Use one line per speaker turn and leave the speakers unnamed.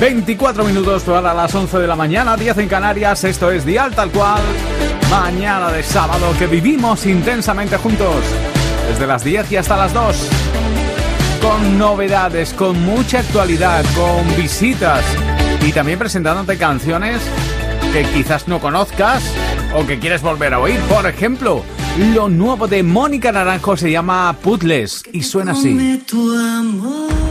24 minutos para las 11 de la mañana, 10 en Canarias. Esto es Dial Tal Cual. Mañana de sábado que vivimos intensamente juntos. Desde las 10 y hasta las 2. Con novedades, con mucha actualidad, con visitas. Y también presentándote canciones que quizás no conozcas o que quieres volver a oír. Por ejemplo, lo nuevo de Mónica Naranjo se llama Puzzles y suena así.
Tu amor.